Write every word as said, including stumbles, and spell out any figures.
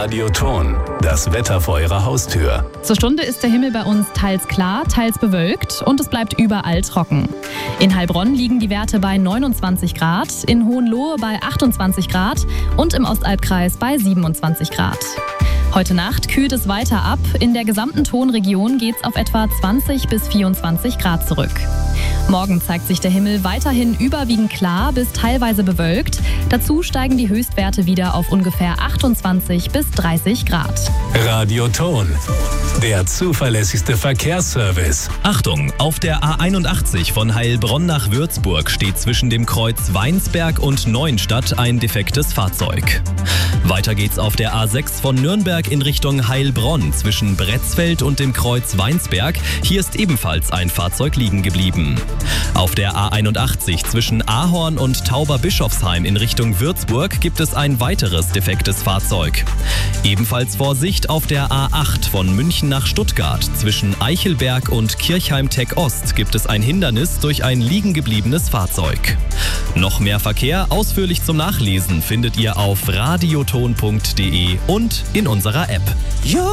Radioton, das Wetter vor Ihrer Haustür. Zur Stunde ist der Himmel bei uns teils klar, teils bewölkt und es bleibt überall trocken. In Heilbronn liegen die Werte bei neunundzwanzig Grad, in Hohenlohe bei achtundzwanzig Grad und im Ostalbkreis bei siebenundzwanzig Grad. Heute Nacht kühlt es weiter ab. In der gesamten Tonregion geht es auf etwa zwanzig bis vierundzwanzig Grad zurück. Morgen zeigt sich der Himmel weiterhin überwiegend klar bis teilweise bewölkt. Dazu steigen die Höchstwerte wieder auf ungefähr achtundzwanzig bis dreißig Grad. Radioton, der zuverlässigste Verkehrsservice. Achtung, auf der A einundachtzig von Heilbronn nach Würzburg steht zwischen dem Kreuz Weinsberg und Neuenstadt ein defektes Fahrzeug. Weiter geht's auf der A sechs von Nürnberg in Richtung Heilbronn zwischen Bretzfeld und dem Kreuz Weinsberg. Hier ist ebenfalls ein Fahrzeug liegen geblieben. Auf der A einundachtzig zwischen Ahorn und Tauberbischofsheim in Richtung Würzburg gibt es ein weiteres defektes Fahrzeug. Ebenfalls Vorsicht auf der A acht von München nach Stuttgart zwischen Eichelberg und Kirchheim-Tech Ost gibt es ein Hindernis durch ein liegen gebliebenes Fahrzeug. Noch mehr Verkehr ausführlich zum Nachlesen findet ihr auf radioton punkt de und in unserer App.